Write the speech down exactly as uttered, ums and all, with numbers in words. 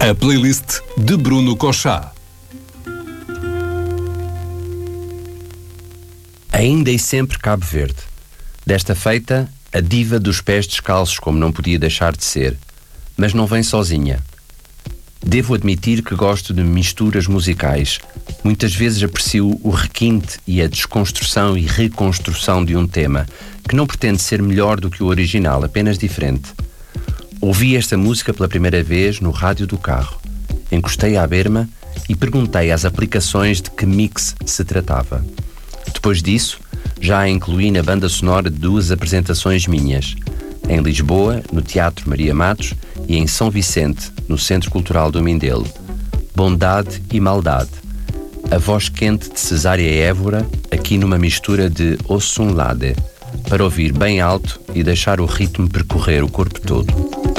A playlist de Bruno Conchá. Ainda e sempre Cabo Verde. Desta feita, a diva dos pés descalços, como não podia deixar de ser. Mas não vem sozinha. Devo admitir que gosto de misturas musicais. Muitas vezes aprecio o requinte e a desconstrução e reconstrução de um tema, que não pretende ser melhor do que o original, apenas diferente. Ouvi esta música pela primeira vez no rádio do carro. Encostei à berma e perguntei às aplicações de que mix se tratava. Depois disso, já a incluí na banda sonora de duas apresentações minhas, em Lisboa, no Teatro Maria Matos, e em São Vicente, no Centro Cultural do Mindelo. Bondade e Maldade. A voz quente de Cesária Évora, aqui numa mistura de Ossunlade, para ouvir bem alto e deixar o ritmo percorrer o corpo todo.